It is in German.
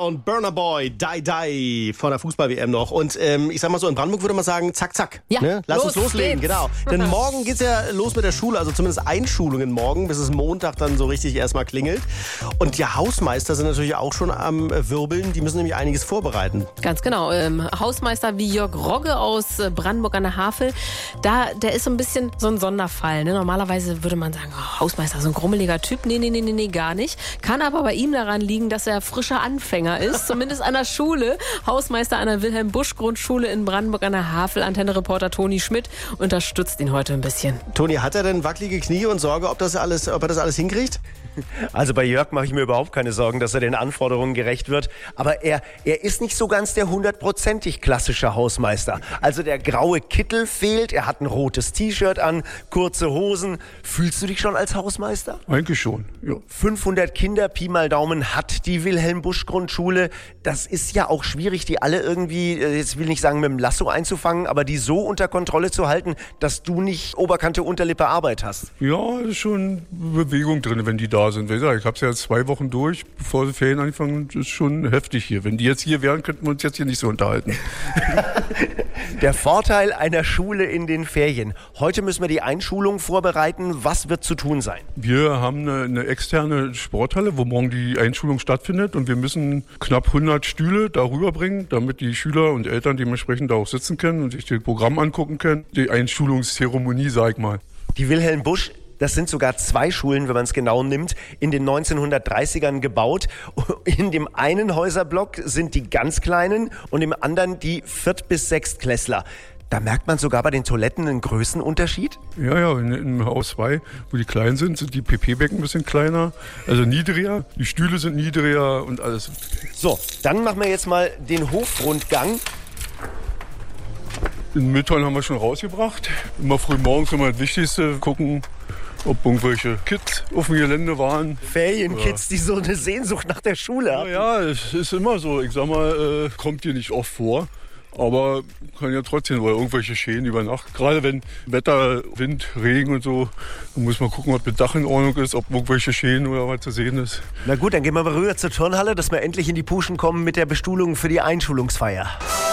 und Burna Boy, Die Die von der Fußball-WM noch. Und ich sag mal so, in Brandenburg würde man sagen, zack, zack. Ja, ne? Lass uns loslegen, geht's. genau. Denn morgen geht's ja los mit der Schule, also zumindest Einschulungen morgen, bis es Montag dann so richtig erstmal klingelt. Und die Hausmeister sind natürlich auch schon am Wirbeln, die müssen nämlich einiges vorbereiten. Ganz genau. Hausmeister wie Jörg Rogge aus Brandenburg an der Havel, der ist so ein bisschen so ein Sonderfall. Ne? Normalerweise würde man sagen, Hausmeister, so ein grummeliger Typ. Nee, gar nicht. Kann aber bei ihm daran liegen, dass er frischer Anfänger ist, zumindest an der Schule. Hausmeister an der Wilhelm-Busch-Grundschule in Brandenburg an der Havel. Antenne-Reporter Toni Schmidt unterstützt ihn heute ein bisschen. Toni, hat er denn wackelige Knie und Sorge, ob er das alles hinkriegt? Also bei Jörg mache ich mir überhaupt keine Sorgen, dass er den Anforderungen gerecht wird. Aber er ist nicht so ganz der 100%ig klassische Hausmeister. Also der graue Kittel fehlt, er hat ein rotes T-Shirt an, kurze Hosen. Fühlst du dich schon als Hausmeister? Eigentlich schon, ja. 500 Kinder, Pi mal Daumen, hat die Wilhelm-Busch-Grundschule. Das ist ja auch schwierig, die alle irgendwie, jetzt will ich nicht sagen mit dem Lasso einzufangen, aber die so unter Kontrolle zu halten, dass du nicht Oberkante, Unterlippe Arbeit hast. Ja, ist schon Bewegung drin, wenn die da sind. Wie gesagt, ich habe es ja jetzt 2 Wochen durch, bevor die Ferien anfangen. Das ist schon heftig hier. Wenn die jetzt hier wären, könnten wir uns jetzt hier nicht so unterhalten. Der Vorteil einer Schule in den Ferien. Heute müssen wir die Einschulung vorbereiten. Was wird zu tun sein? Wir haben eine externe Sporthalle, wo morgen die Einschulung stattfindet. Und wir müssen knapp 100 Stühle darüber bringen, damit die Schüler und Eltern dementsprechend da auch sitzen können und sich das Programm angucken können. Die Einschulungszeremonie, sag ich mal. Die Wilhelm Busch, das sind sogar 2 Schulen, wenn man es genau nimmt, in den 1930ern gebaut. In dem einen Häuserblock sind die ganz Kleinen und im anderen die 4. bis 6. Klässler. Da merkt man sogar bei den Toiletten einen Größenunterschied? Ja, in Haus 2, wo die klein sind die PP-Becken ein bisschen kleiner, also niedriger. Die Stühle sind niedriger und alles. So, dann machen wir jetzt mal den Hofrundgang. Den Müllton haben wir schon rausgebracht. Immer früh morgens immer das Wichtigste, gucken, ob irgendwelche Kids auf dem Gelände waren. Ferienkids, die so eine Sehnsucht nach der Schule haben. Ja, es ist immer so. Ich sag mal, kommt hier nicht oft vor. Aber kann ja trotzdem, weil irgendwelche Schäden über Nacht. Gerade wenn Wetter, Wind, Regen und so, dann muss man gucken, ob das Dach in Ordnung ist, ob irgendwelche Schäden oder was zu sehen ist. Na gut, dann gehen wir mal rüber zur Turnhalle, dass wir endlich in die Puschen kommen mit der Bestuhlung für die Einschulungsfeier.